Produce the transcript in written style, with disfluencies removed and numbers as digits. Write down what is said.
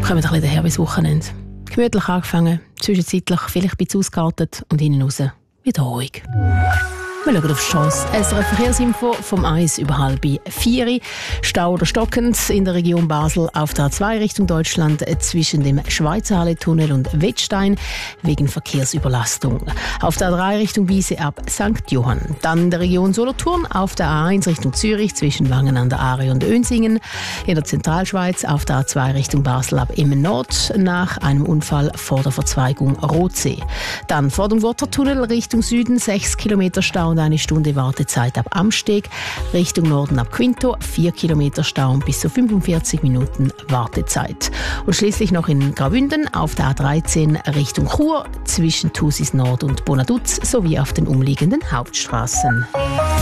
Kommen wir ein bisschen daher bis Wochenende. Gemütlich angefangen, zwischenzeitlich vielleicht ein bisschen ausgeartet und hinten raus wieder ruhig. Wir schauen auf die Chance. SRF Verkehrsinfo vom 1 über 3:30. Stau oder stockend in der Region Basel auf der A2 Richtung Deutschland zwischen dem Schweizerhalle-Tunnel und Wettstein wegen Verkehrsüberlastung. Auf der A3 Richtung Wiese ab St. Johann. Dann in der Region Solothurn auf der A1 Richtung Zürich zwischen Wangen an der Aare und Önsingen. In der Zentralschweiz auf der A2 Richtung Basel ab Emmen Nord nach einem Unfall vor der Verzweigung Rotsee. Dann vor dem Gotthardtunnel Richtung Süden 6 Kilometer Stau und 1 Stunde Wartezeit ab Amsteg. Richtung Norden ab Quinto 4 Kilometer Stau und bis zu 45 Minuten Wartezeit. Und schließlich noch in Graubünden auf der A13 Richtung Chur zwischen Thusis Nord und Bonaduz sowie auf den umliegenden Hauptstraßen.